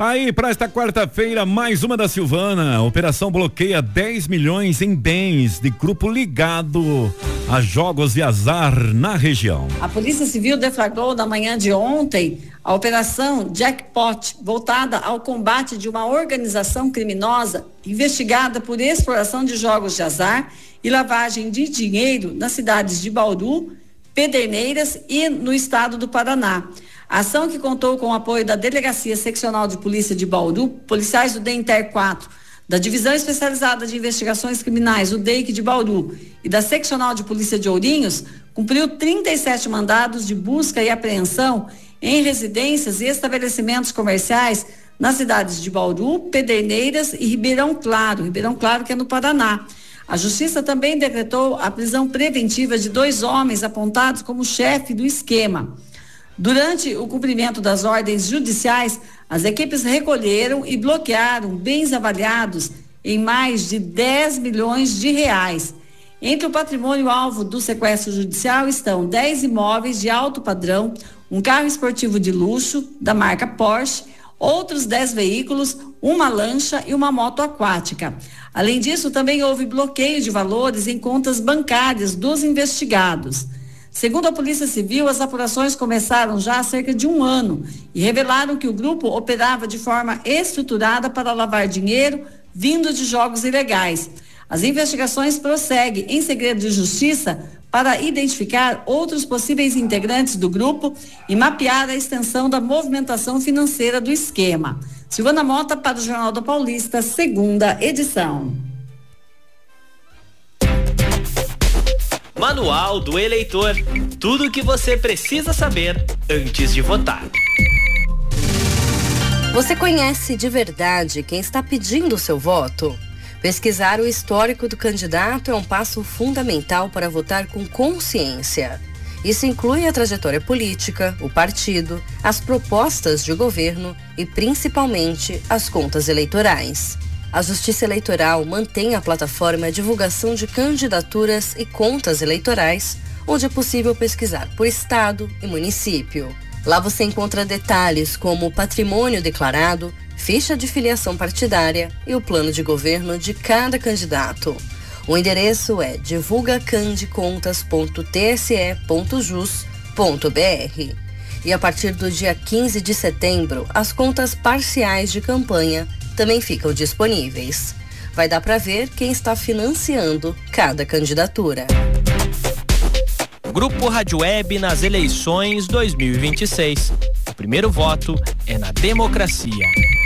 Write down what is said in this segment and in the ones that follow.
Aí, para esta quarta-feira, mais uma da Silvana. Operação bloqueia 10 milhões em bens de grupo ligado a jogos de azar na região. A Polícia Civil deflagrou na manhã de ontem a Operação Jackpot, voltada ao combate de uma organização criminosa investigada por exploração de jogos de azar e lavagem de dinheiro nas cidades de Bauru, Pederneiras e no estado do Paraná. A ação, que contou com o apoio da Delegacia Seccional de Polícia de Bauru, policiais do DEINTER 4, da Divisão Especializada de Investigações Criminais, o DEIC de Bauru, e da Seccional de Polícia de Ourinhos, cumpriu 37 mandados de busca e apreensão em residências e estabelecimentos comerciais nas cidades de Bauru, Pederneiras e Ribeirão Claro que é no Paraná. A Justiça também decretou a prisão preventiva de 2 homens apontados como chefe do esquema. Durante o cumprimento das ordens judiciais, as equipes recolheram e bloquearam bens avaliados em mais de 10 milhões de reais. Entre o patrimônio alvo do sequestro judicial estão 10 imóveis de alto padrão, um carro esportivo de luxo da marca Porsche, outros 10 veículos, uma lancha e uma moto aquática. Além disso, também houve bloqueio de valores em contas bancárias dos investigados. Segundo a Polícia Civil, as apurações começaram já há cerca de 1 ano e revelaram que o grupo operava de forma estruturada para lavar dinheiro vindo de jogos ilegais. As investigações prosseguem em segredo de justiça para identificar outros possíveis integrantes do grupo e mapear a extensão da movimentação financeira do esquema. Silvana Mota para o Jornal da Paulista, segunda edição. Manual do Eleitor. Tudo o que você precisa saber antes de votar. Você conhece de verdade quem está pedindo o seu voto? Pesquisar o histórico do candidato é um passo fundamental para votar com consciência. Isso inclui a trajetória política, o partido, as propostas de governo e, principalmente, as contas eleitorais. A Justiça Eleitoral mantém a plataforma Divulgação de Candidaturas e Contas Eleitorais, onde é possível pesquisar por estado e município. Lá você encontra detalhes como o patrimônio declarado, ficha de filiação partidária e o plano de governo de cada candidato. O endereço é divulgacandecontas.tse.jus.br. E a partir do dia 15 de setembro, as contas parciais de campanha também ficam disponíveis. Vai dar para ver quem está financiando cada candidatura. Grupo Rádio Web nas eleições 2026. O primeiro voto é na democracia.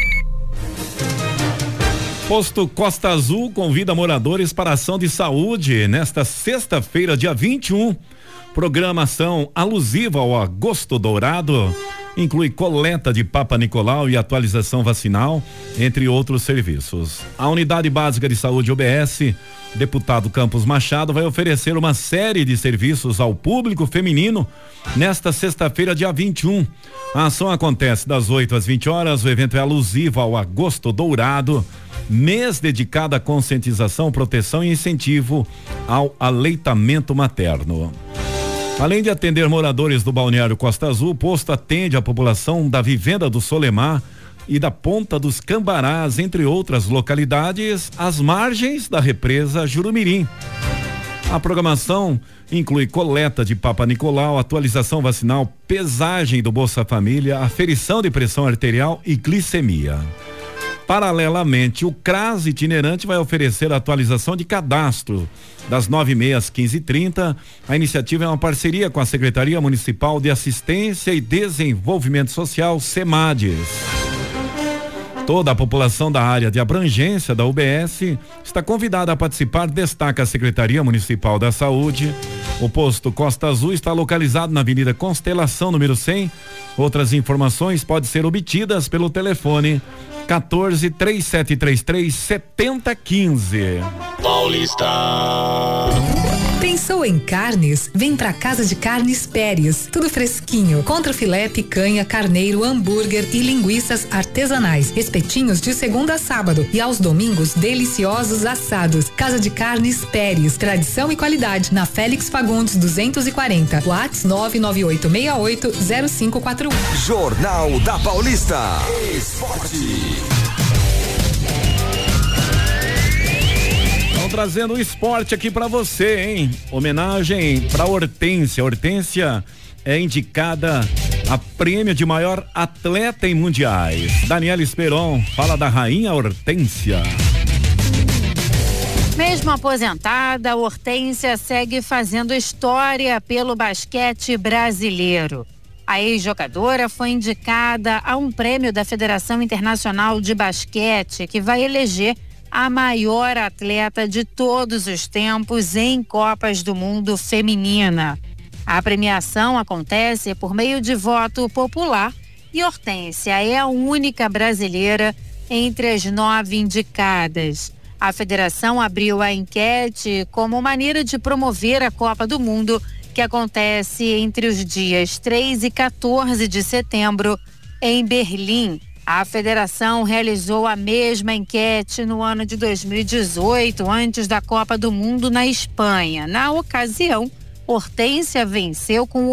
Posto Costa Azul convida moradores para ação de saúde nesta sexta-feira, dia 21. Programação alusiva ao Agosto Dourado. Inclui coleta de Papa Nicolau e atualização vacinal, entre outros serviços. A Unidade Básica de Saúde UBS, deputado Campos Machado, vai oferecer uma série de serviços ao público feminino nesta sexta-feira, dia 21. A ação acontece das 8 às 20 horas. O evento é alusivo ao Agosto Dourado, mês dedicado à conscientização, proteção e incentivo ao aleitamento materno. Além de atender moradores do Balneário Costa Azul, o posto atende a população da Vivenda do Solemar e da Ponta dos Cambarás, entre outras localidades, às margens da represa Jurumirim. A programação inclui coleta de Papa Nicolau, atualização vacinal, pesagem do Bolsa Família, aferição de pressão arterial e glicemia. Paralelamente, o CRAS itinerante vai oferecer a atualização de cadastro das 9h30 às 15h30. A iniciativa é uma parceria com a Secretaria Municipal de Assistência e Desenvolvimento Social, SEMADES. Toda a população da área de abrangência da UBS está convidada a participar, destaca a Secretaria Municipal da Saúde. O posto Costa Azul está localizado na Avenida Constelação, número 100. Outras informações podem ser obtidas pelo telefone 14-3733-7015. Paulista. Pensou em carnes? Vem pra Casa de Carnes Pérez. Tudo fresquinho. Contra filé, picanha, carneiro, hambúrguer e linguiças artesanais. Espetinhos de segunda a sábado. E aos domingos, deliciosos assados. Casa de Carnes Pérez. Tradição e qualidade. Na Félix Fagundes 240. WhatsApp 998680541. Jornal da Paulista. Esporte. Trazendo o esporte aqui pra você, hein? Homenagem pra Hortência. Hortência é indicada a prêmio de maior atleta em mundiais. Daniela Esperon fala da rainha Hortência. Mesmo aposentada, Hortência segue fazendo história pelo basquete brasileiro. A ex-jogadora foi indicada a um prêmio da Federação Internacional de Basquete, que vai eleger a maior atleta de todos os tempos em Copas do Mundo feminina. A premiação acontece por meio de voto popular e Hortência é a única brasileira entre as 9 indicadas. A federação abriu a enquete como maneira de promover a Copa do Mundo, que acontece entre os dias 3 e 14 de setembro em Berlim. A federação realizou a mesma enquete no ano de 2018, antes da Copa do Mundo na Espanha. Na ocasião, Hortência venceu com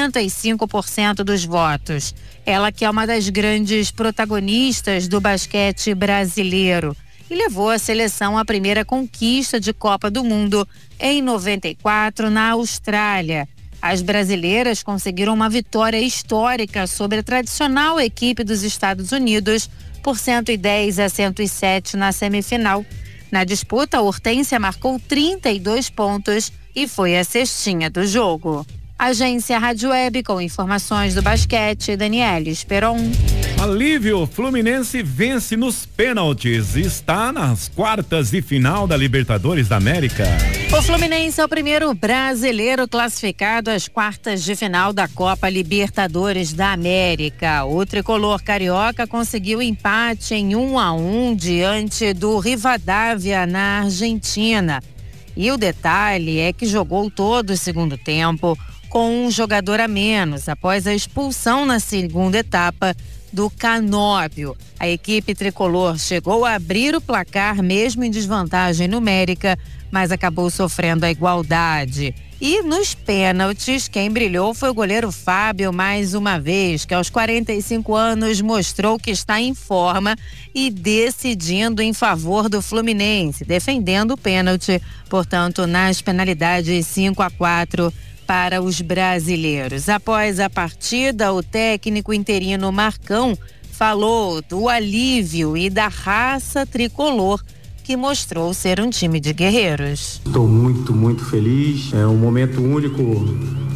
85% dos votos. Ela que é uma das grandes protagonistas do basquete brasileiro e levou a seleção à primeira conquista de Copa do Mundo em 94 na Austrália. As brasileiras conseguiram uma vitória histórica sobre a tradicional equipe dos Estados Unidos por 110-107 na semifinal. Na disputa, a Hortência marcou 32 pontos e foi a cestinha do jogo. Agência Rádio Web com informações do basquete, Daniela Esperon. Alívio, Fluminense vence nos pênaltis e está nas quartas de final da Libertadores da América. O Fluminense é o primeiro brasileiro classificado às quartas de final da Copa Libertadores da América. O tricolor carioca conseguiu empate em 1-1 diante do Rivadavia na Argentina. E o detalhe é que jogou todo o segundo tempo com um jogador a menos, após a expulsão na segunda etapa do Canóbio. A equipe tricolor chegou a abrir o placar mesmo em desvantagem numérica, mas acabou sofrendo a igualdade. E nos pênaltis, quem brilhou foi o goleiro Fábio mais uma vez, que aos 45 anos mostrou que está em forma e decidindo em favor do Fluminense, defendendo o pênalti, portanto, nas penalidades 5-4 para os brasileiros. Após a partida, o técnico interino Marcão falou do alívio e da raça tricolor, que mostrou ser um time de guerreiros. Estou muito feliz. É um momento único,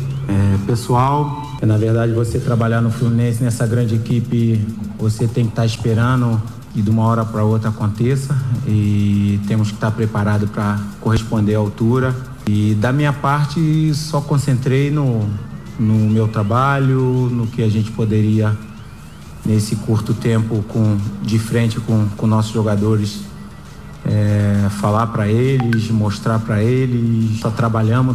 pessoal. Na verdade, você trabalhar no Fluminense, nessa grande equipe, você tem que estar esperando que de uma hora para outra aconteça, e temos que estar preparados para corresponder à altura. E da minha parte, só concentrei no meu trabalho, no que a gente poderia, nesse curto tempo, de frente com nossos jogadores, falar para eles, mostrar para eles. Só trabalhamos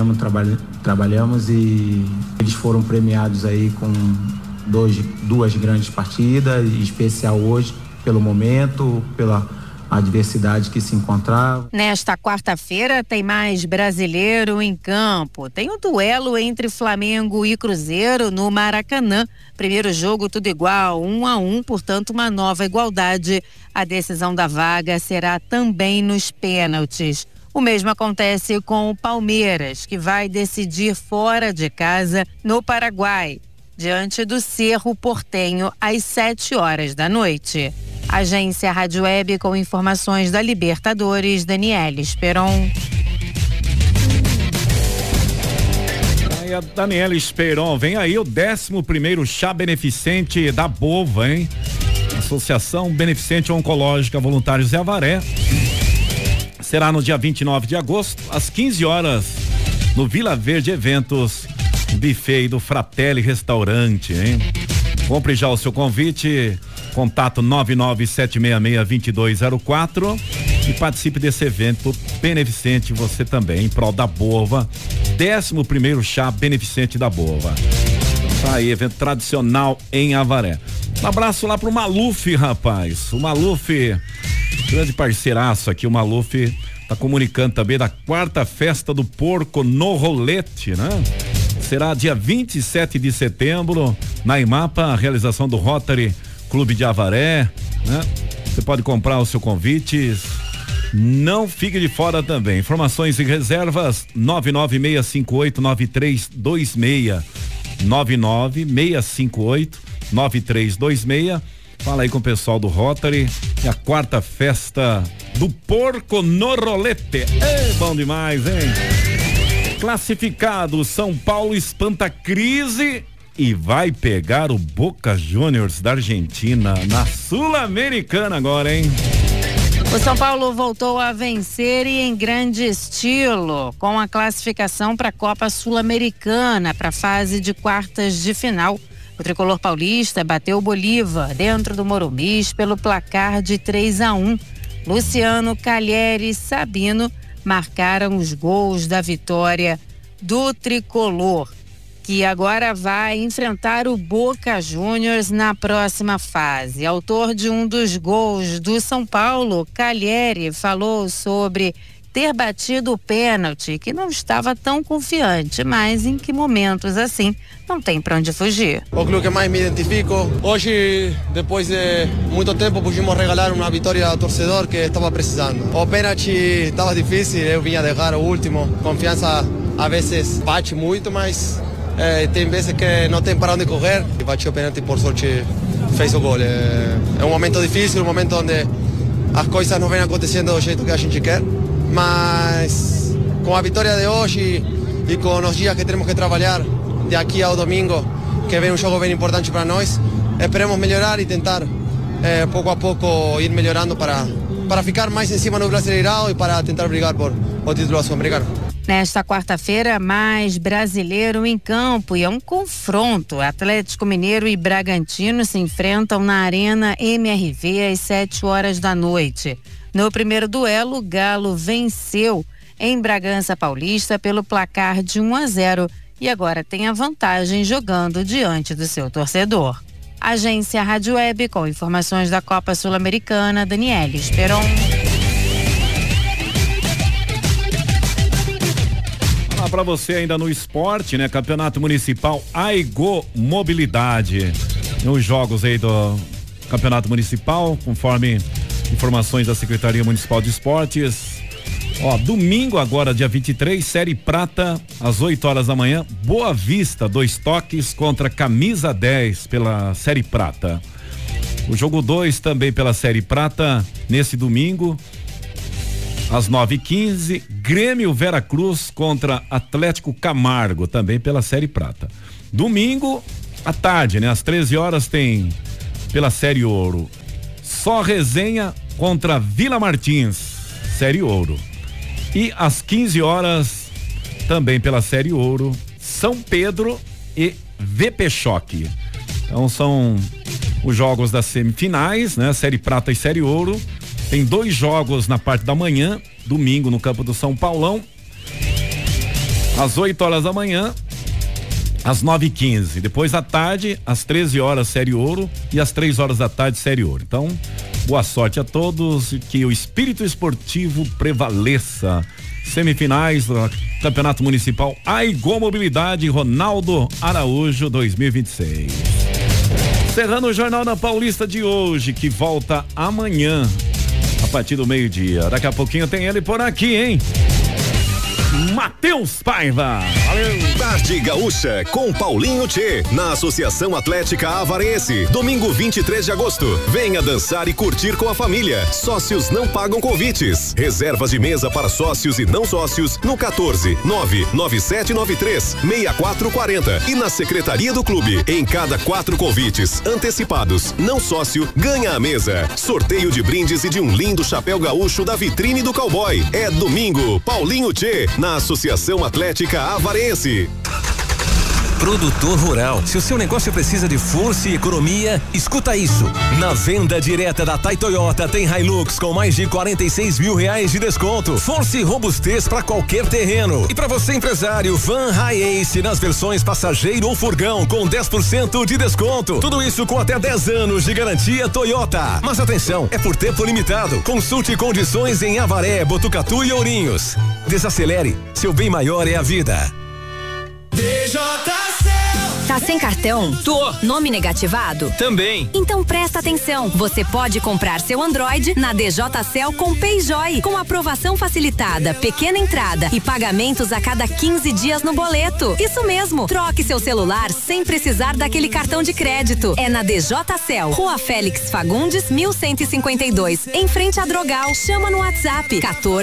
e eles foram premiados aí com duas grandes partidas, em especial hoje, pelo momento, pela adversidade que se encontrava. Nesta quarta-feira tem mais brasileiro em campo. Tem um duelo entre Flamengo e Cruzeiro no Maracanã. Primeiro jogo tudo igual, 1-1, portanto uma nova igualdade. A decisão da vaga será também nos pênaltis. O mesmo acontece com o Palmeiras, que vai decidir fora de casa no Paraguai, diante do Cerro Porteño às 7h. Agência Rádio Web com informações da Libertadores, Daniela Esperon. E a Daniela Esperon, vem aí o 11º chá beneficente da Bova, hein? Associação Beneficente Oncológica Voluntários Zé Avaré. Será no dia 29 de agosto, às 15h, no Vila Verde Eventos, buffet do Fratelli Restaurante, hein? Compre já o seu convite. Contato 99766-2204 e participe desse evento beneficente você também, em prol da Bova, 11º chá beneficente da Bova. Tá aí, evento tradicional em Avaré. Um abraço lá pro Maluf, rapaz. O Maluf, grande parceiraço aqui, o Maluf tá comunicando também da 4ª Festa do Porco no Rolete, né? Será dia 27 de setembro, na Imapa, a realização do Rotary Clube de Avaré, né? Você pode comprar o seu convite, não fique de fora também. Informações e reservas 996589326, 996589326. Fala aí com o pessoal do Rotary, é a 4ª Festa do Porco no Rolete. É bom demais, hein? Classificado, São Paulo espanta crise e vai pegar o Boca Juniors da Argentina na Sul-Americana agora, hein? O São Paulo voltou a vencer e em grande estilo, com a classificação para a Copa Sul-Americana, para a fase de quartas de final. O tricolor paulista bateu o Bolívar dentro do Morumbi pelo placar de 3-1. Luciano, Calheri e Sabino marcaram os gols da vitória do tricolor, que agora vai enfrentar o Boca Juniors na próxima fase. Autor de um dos gols do São Paulo, Calheri falou sobre ter batido o pênalti, que não estava tão confiante, mas em que momentos assim não tem para onde fugir. O clube que mais me identifico. Hoje, depois de muito tempo, pudimos regalar uma vitória ao torcedor que estava precisando. O pênalti estava difícil, eu vinha deixar o último. Confiança às vezes bate muito, mas tem vezes que não tem para onde correr. E bati o pênalti, por sorte fez o gol. É um momento difícil, um momento onde as coisas não vêm acontecendo do jeito que a gente quer. Mas com a vitória de hoje e com os dias que temos que trabalhar de aqui ao domingo, que vem um jogo bem importante para nós, esperemos melhorar e tentar pouco a pouco ir melhorando para ficar mais em cima no Brasileirão e para tentar brigar por o título sul-americano. Nesta quarta-feira, mais brasileiro em campo e é um confronto. Atlético Mineiro e Bragantino se enfrentam na Arena MRV às 7h da noite. No primeiro duelo, o Galo venceu em Bragança Paulista pelo placar de 1-0 e agora tem a vantagem jogando diante do seu torcedor. Agência Rádio Web com informações da Copa Sul-Americana, Daniele Esperon. Para você ainda no esporte, né? Campeonato Municipal Aigo Mobilidade. Os jogos aí do Campeonato Municipal, conforme informações da Secretaria Municipal de Esportes. Domingo agora, dia 23, Série Prata, às 8h da manhã, Boa Vista, 2 toques contra Camisa 10 pela Série Prata. O jogo 2 também pela Série Prata, nesse domingo, às 9h15, Grêmio Veracruz contra Atlético Camargo, também pela Série Prata. Domingo, à tarde, né? Às 13h tem pela Série Ouro, Só Resenha contra Vila Martins, Série Ouro. E às 15h, também pela Série Ouro, São Pedro e VP Choque. Então são os jogos das semifinais, né? Série Prata e Série Ouro. Tem 2 jogos na parte da manhã, domingo no campo do São Paulão, às 8h da manhã, às 9h15. Depois à tarde, às 13h, Série Ouro e às 3h da tarde, Série Ouro. Então, boa sorte a todos e que o espírito esportivo prevaleça. Semifinais do Campeonato Municipal Aigo Mobilidade Ronaldo Araújo 2026. Encerrando o Jornal da Paulista de hoje, que volta amanhã a partir do meio-dia. Daqui a pouquinho tem ele por aqui, hein? Matheus Paiva. Valeu. Tarde Gaúcha com Paulinho Tchê, na Associação Atlética Avarense. Domingo 23 de agosto. Venha dançar e curtir com a família. Sócios não pagam convites. Reservas de mesa para sócios e não sócios no 14-99793-6440 e na Secretaria do Clube. Em cada 4 convites antecipados, não sócio ganha a mesa. Sorteio de brindes e de um lindo chapéu gaúcho da vitrine do cowboy. É domingo, Paulinho Tchê, na Associação Atlética Avarense. Produtor rural. Se o seu negócio precisa de força e economia, escuta isso. Na venda direta da Tai Toyota tem Hilux com mais de 46 mil reais de desconto. Força e robustez para qualquer terreno. E para você empresário, Van High Ace nas versões passageiro ou furgão com 10% de desconto. Tudo isso com até 10 anos de garantia Toyota. Mas atenção, é por tempo limitado. Consulte condições em Avaré, Botucatu e Ourinhos. Desacelere, seu bem maior é a vida. Tá sem cartão? Tô. Nome negativado? Também. Então presta atenção. Você pode comprar seu Android na DJCell com PayJoy, com aprovação facilitada, pequena entrada e pagamentos a cada 15 dias no boleto. Isso mesmo. Troque seu celular sem precisar daquele cartão de crédito. É na DJCell, Rua Félix Fagundes, 1152, em frente a Drogal. Chama no WhatsApp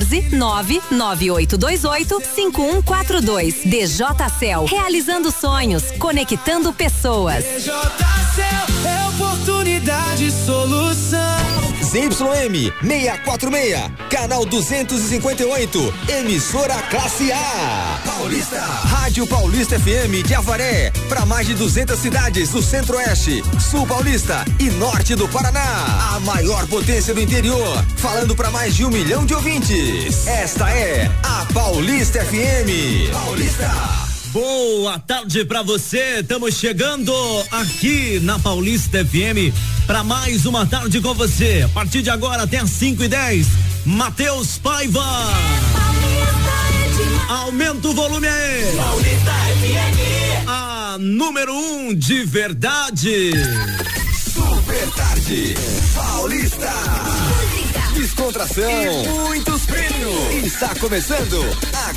14-99828-5142. DJCell, realizando sonhos, conectando pessoas. É oportunidade, solução. ZYM 646, canal 258, emissora classe A. Paulista. Rádio Paulista FM de Avaré, para mais de 200 cidades do Centro-Oeste, Sul Paulista e Norte do Paraná. A maior potência do interior, falando para mais de 1 milhão de ouvintes. Esta é a Paulista FM. Paulista. Boa tarde pra você, estamos chegando aqui na Paulista FM para mais uma tarde com você. A partir de agora até as 5:10, Matheus Paiva. Aumenta o volume aí. Paulista FM. A número 1 de verdade. Super tarde, Paulista. Descontração e muitos prêmios. Está começando